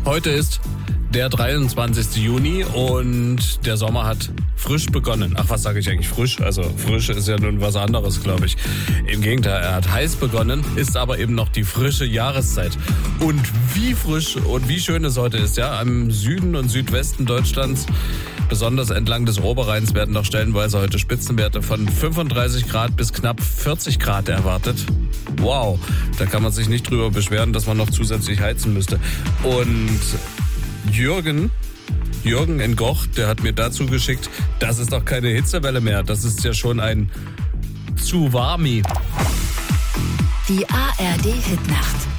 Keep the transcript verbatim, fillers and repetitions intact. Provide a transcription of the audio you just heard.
Heute ist der dreiundzwanzigste Juni und der Sommer hat frisch begonnen. Ach, was sage ich eigentlich frisch? Also frisch ist ja nun was anderes, glaube ich. Im Gegenteil, er hat heiß begonnen, ist aber eben noch die frische Jahreszeit. Und wie frisch und wie schön es heute ist, ja, im Süden und Südwesten Deutschlands, besonders entlang des Oberrheins, werden noch stellenweise heute Spitzenwerte von fünfunddreißig Grad bis knapp vierzig Grad erwartet. Wow, da kann man sich nicht drüber beschweren, dass man noch zusätzlich heizen müsste. Und Jürgen, Jürgen in Goch, der hat mir dazu geschickt, das ist doch keine Hitzewelle mehr, das ist ja schon ein Tsunami. Die A R D Hitnacht.